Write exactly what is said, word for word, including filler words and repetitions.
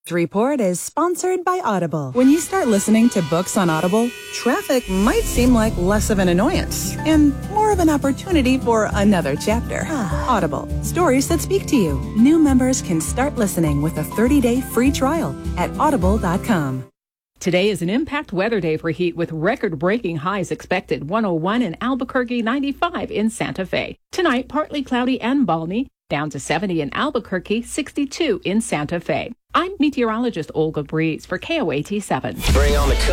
Report is sponsored by Audible. When you start listening to books on Audible, traffic might seem like less of an annoyance and more of an opportunity for another chapter. Audible, stories that speak to you. New members can start listening with a thirty-day free trial at audible dot com. Today is an impact weather day for heat with record-breaking highs expected. one oh one in Albuquerque, ninety-five in Santa Fe. Tonight, partly cloudy and balmy. Down to seventy in Albuquerque, sixty-two in Santa Fe. I'm meteorologist Olga Breeze for K O A T seven. Bring on the